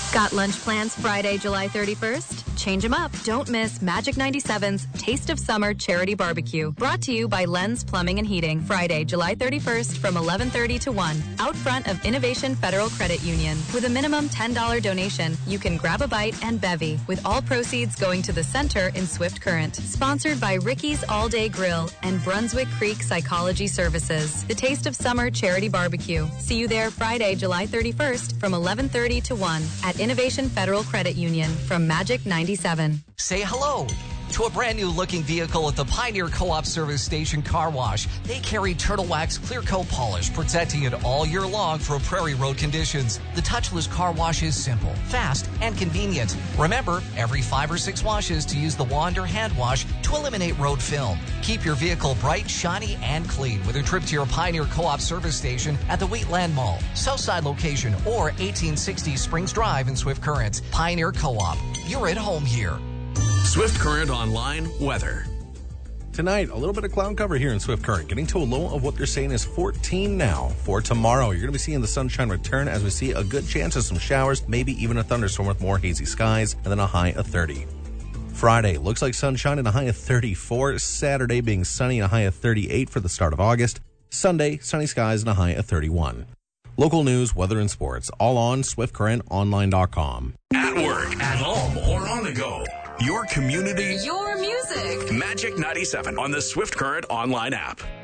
Got lunch plans Friday, July 31st? Change them up. Don't miss Magic 97's Taste of Summer Charity Barbecue. Brought to you by Lens Plumbing and Heating. Friday, July 31st from 11:30 to 1. Out front of Innovation Federal Credit Union. With a minimum $10 donation, you can grab a bite and bevy, with all proceeds going to the center in Swift Current. Sponsored by Ricky's All Day Grill and Brunswick Creek Psychology Services. The Taste of Summer Charity Barbecue. See you there Friday, July 31st from 11:30 to 1 at Innovation Federal Credit Union from Magic 97. Say hello to a brand new looking vehicle at the Pioneer Co-op Service Station Car Wash. They carry Turtle Wax Clear Coat Polish, protecting it all year long for prairie road conditions. The touchless car wash is simple, fast, and convenient. Remember, every 5 or 6 washes to use the wand or hand wash to eliminate road film. Keep your vehicle bright, shiny, and clean with a trip to your Pioneer Co-op Service Station at the Wheatland Mall, Southside location, or 1860 Springs Drive in Swift Current. Pioneer Co-op. You're at home here. Swift Current Online weather. Tonight, a little bit of cloud cover here in Swift Current, getting to a low of what they're saying is 14 now. For tomorrow, you're going to be seeing the sunshine return as we see a good chance of some showers, maybe even a thunderstorm with more hazy skies, and then a high of 30. Friday, looks like sunshine and a high of 34. Saturday being sunny and a high of 38 for the start of August. Sunday, sunny skies and a high of 31. Local news, weather, and sports, all on SwiftCurrentOnline.com. At work, at home, or on the go. Your community, your music. Magic 97 on the Swift Current Online app.